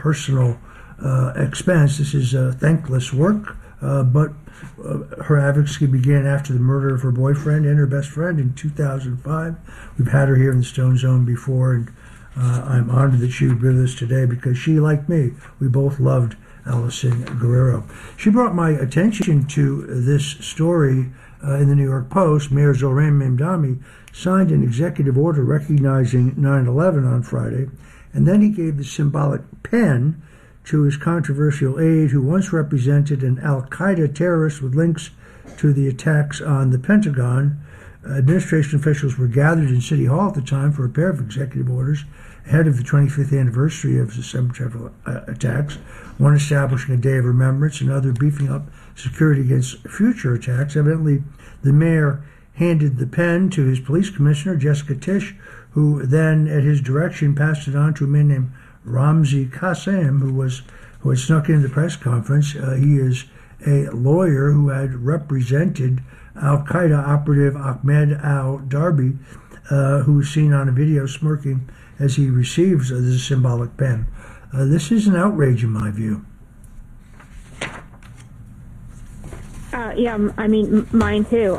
personal expense. This is thankless work, but her advocacy began after the murder of her boyfriend and her best friend in 2005. We've had her here in the Stone Zone before, and I'm honored that she would be with us today because she, like me, we both loved Alison Guerrero. She brought my attention to this story in the New York Post. Mayor Zohran Mamdani signed an executive order recognizing 9/11 on Friday, and then he gave the symbolic pen to his controversial aide who once represented an al-Qaeda terrorist with links to the attacks on the Pentagon. Administration officials were gathered in City Hall at the time for a pair of executive orders ahead of the 25th anniversary of the September attacks, one establishing a day of remembrance, another beefing up security against future attacks. Evidently, the mayor handed the pen to his police commissioner, Jessica Tisch, who then, at his direction, passed it on to a man named Ramzi Qassem, who had snuck into the press conference. He is a lawyer who had represented al-Qaeda operative Ahmed al-Darbi, who was seen on a video smirking as he receives the symbolic pen. This is an outrage in my view. Yeah, I mean, mine too.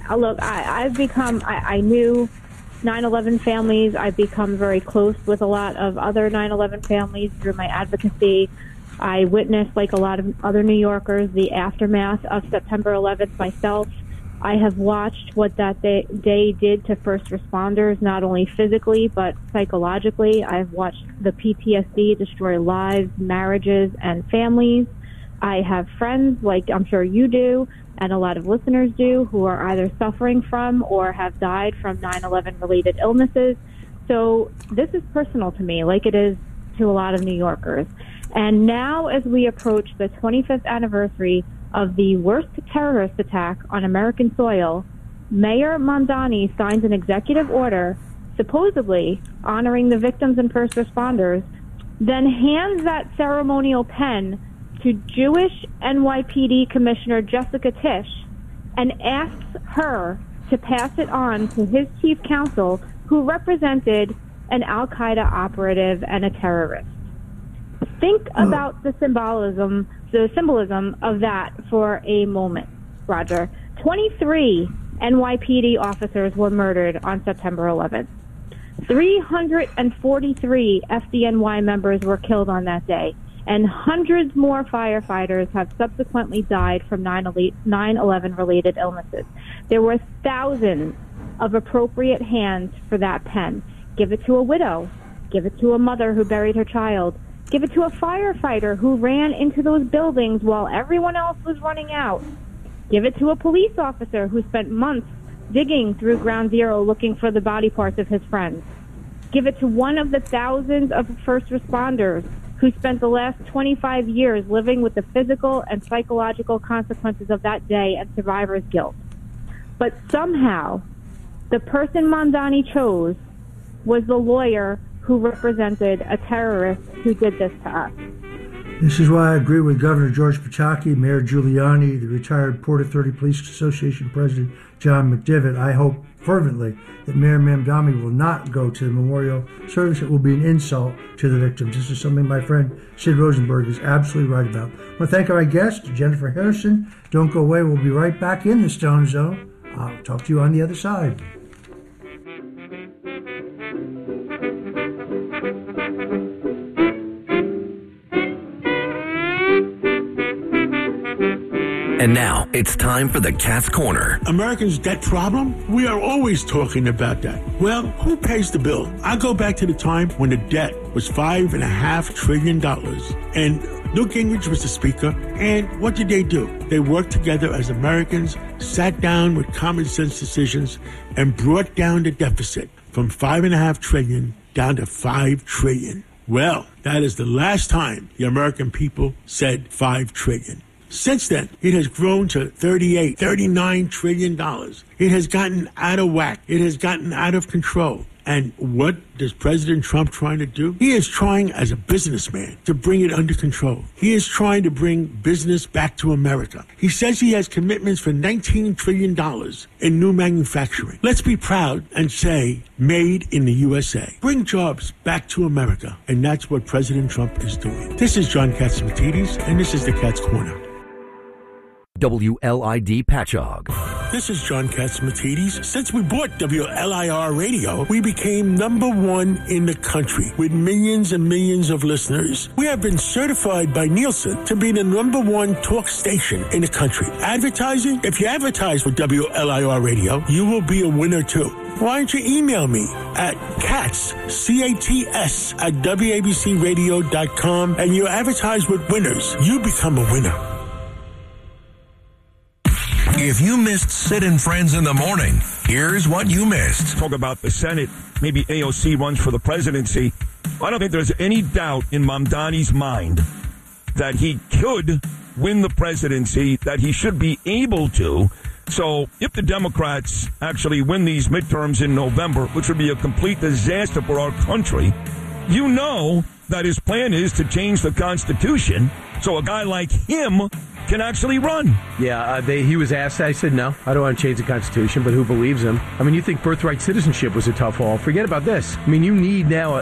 I knew 9/11 families. I've become very close with a lot of other 9/11 families through my advocacy. I witnessed, like a lot of other New Yorkers, the aftermath of September 11th myself. I have watched what that day did to first responders, not only physically, but psychologically. I've watched the PTSD destroy lives, marriages, and families. I have friends, like I'm sure you do, and a lot of listeners do, who are either suffering from or have died from 9/11 related illnesses. So this is personal to me, like it is to a lot of New Yorkers. And now, as we approach the 25th anniversary of the worst terrorist attack on American soil, Mayor Mamdani signs an executive order supposedly honoring the victims and first responders, then hands that ceremonial pen to Jewish NYPD Commissioner Jessica Tisch and asks her to pass it on to his chief counsel, who represented an al-Qaeda operative and a terrorist. Think about the symbolism of that for a moment, Roger. 23 NYPD officers were murdered on September 11th. 343 FDNY members were killed on that day, and hundreds more firefighters have subsequently died from 9/11 related illnesses. There were thousands of appropriate hands for that pen. Give it to a widow. Give it to a mother who buried her child. Give it to a firefighter who ran into those buildings while everyone else was running out. Give it to a police officer who spent months digging through Ground Zero looking for the body parts of his friends. Give it to one of the thousands of first responders who spent the last 25 years living with the physical and psychological consequences of that day and survivor's guilt. But somehow, the person Mamdani chose was the lawyer who represented a terrorist who did this to us. This is why I agree with Governor George Pataki, Mayor Giuliani, the retired Port Authority Police Association President John McDivitt. I hope fervently that Mayor Mamdani will not go to the memorial service. It will be an insult to the victims. This is something my friend Sid Rosenberg is absolutely right about. I want to thank my guest, Jennifer Harrison. Don't go away. We'll be right back in the Stone Zone. I'll talk to you on the other side. And now, it's time for the Cat's Corner. Americans' debt problem? We are always talking about that. Well, who pays the bill? I go back to the time when the debt was $5.5 trillion. And Newt Gingrich was the speaker. And what did they do? They worked together as Americans, sat down with common sense decisions, and brought down the deficit from $5.5 trillion down to $5 trillion. Well, that is the last time the American people said $5 trillion. Since then, it has grown to $39 trillion. It has gotten out of whack. It has gotten out of control. And what is President Trump trying to do? He is trying, as a businessman, to bring it under control. He is trying to bring business back to America. He says he has commitments for $19 trillion in new manufacturing. Let's be proud and say, made in the USA. Bring jobs back to America. And that's what President Trump is doing. This is John Katsimatidis, and this is the Cat's Corner. WLID Patchogue. This is John Katsimatidis. Since we bought WLIR Radio, we became #1 in the country with millions and millions of listeners. We have been certified by Nielsen to be the #1 talk station in the country. Advertising? If you advertise with WLIR Radio, you will be a winner too. Why don't you email me at CATS, C-A-T-S, at WABCRadio.com, and you advertise with winners. You become a winner. If you missed Sid and Friends in the Morning, here's what you missed. Talk about the Senate. Maybe AOC runs for the presidency. I don't think there's any doubt in Mamdani's mind that he could win the presidency, that he should be able to. So if the Democrats actually win these midterms in November, which would be a complete disaster for our country, you know that his plan is to change the Constitution so a guy like him can actually run. Yeah, he was asked. I said, no, I don't want to change the Constitution, but who believes him? I mean, you think birthright citizenship was a tough haul. Forget about this. I mean, you need now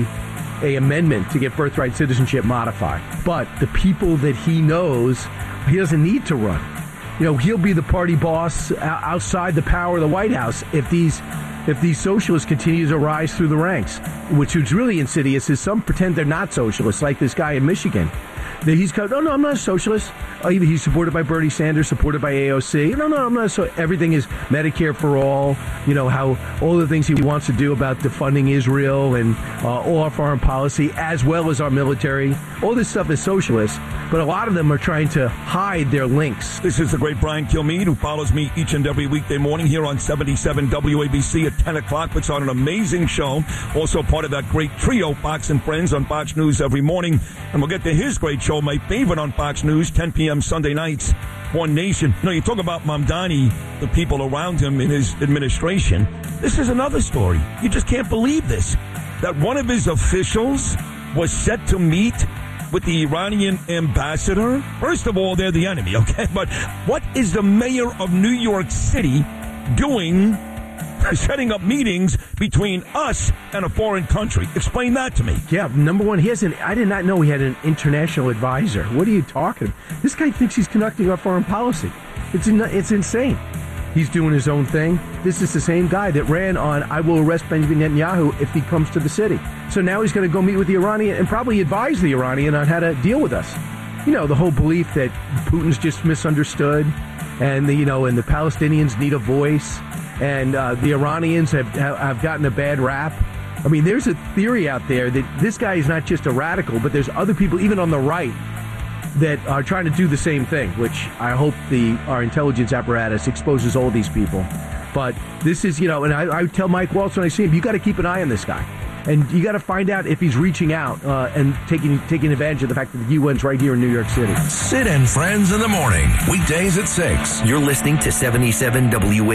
a amendment to get birthright citizenship modified. But the people that he knows, he doesn't need to run. You know, he'll be the party boss outside the power of the White House if these socialists continue to rise through the ranks, which is really insidious is some pretend they're not socialists, like this guy in Michigan. He's come, no, I'm not a socialist. He's supported by Bernie Sanders, supported by AOC. No, I'm not. So everything is Medicare for all. You know, how all the things he wants to do about defunding Israel and all our foreign policy, as well as our military. All this stuff is socialist, but a lot of them are trying to hide their links. This is the great Brian Kilmeade, who follows me each and every weekday morning here on 77 WABC at 10 o'clock. Puts on an amazing show. Also part of that great trio, Fox and Friends, on Fox News every morning. And we'll get to his great show, my favorite on Fox News, 10 p.m. Sunday nights, One Nation. You know, you talk about Mamdani, the people around him in his administration. This is another story. You just can't believe this. That one of his officials was set to meet with the Iranian ambassador. First of all, they're the enemy, okay? But what is the mayor of New York City doing, setting up meetings between us and a foreign country? Explain that to me. Yeah, number one, I did not know he had an international advisor. What are you talking about? This guy thinks he's conducting our foreign policy. It's insane. He's doing his own thing. This is the same guy that ran on, I will arrest Benjamin Netanyahu if he comes to the city. So now he's going to go meet with the Iranian and probably advise the Iranian on how to deal with us. You know, the whole belief that Putin's just misunderstood and the Palestinians need a voice. And the Iranians have gotten a bad rap. I mean, there's a theory out there that this guy is not just a radical, but there's other people, even on the right, that are trying to do the same thing, which I hope our intelligence apparatus exposes all these people. But this is, and I tell Mike Waltz when I see him, you got to keep an eye on this guy. And you got to find out if he's reaching out and taking advantage of the fact that the UN's right here in New York City. Sid and Friends in the Morning, weekdays at 6. You're listening to 77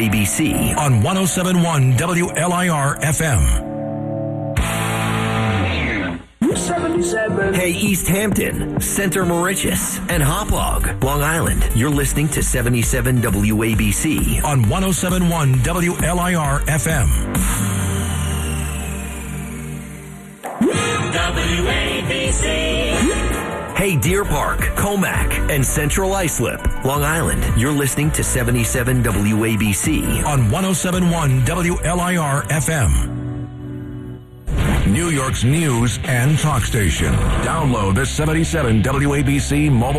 WABC on 107.1 WLIR FM. 77. Hey, East Hampton, Center Moriches, and Hauppauge, Long Island. You're listening to 77 WABC on 107.1 WLIR FM. WABC. Hey, Deer Park, Comac, and Central Islip, Long Island. You're listening to 77 WABC on 107.1 WLIR FM. New York's news and talk station. Download the 77 WABC mobile